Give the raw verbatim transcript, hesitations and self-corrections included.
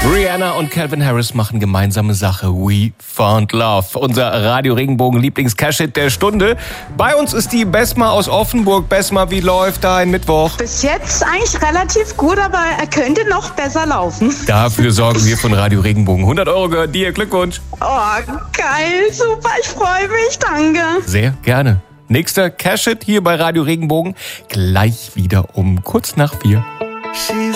Rihanna und Calvin Harris machen gemeinsame Sache. We Found Love. Unser Radio Regenbogen Lieblings-Cash-Hit der Stunde. Bei uns ist die Besma aus Offenburg. Besma, wie läuft dein Mittwoch? Bis jetzt eigentlich relativ gut, aber er könnte noch besser laufen. Dafür sorgen wir von Radio Regenbogen. hundert Euro gehört dir. Glückwunsch. Oh, geil. Super. Ich freue mich. Danke. Sehr gerne. Nächster Cash-Hit hier bei Radio Regenbogen. Gleich wieder um kurz nach vier. She's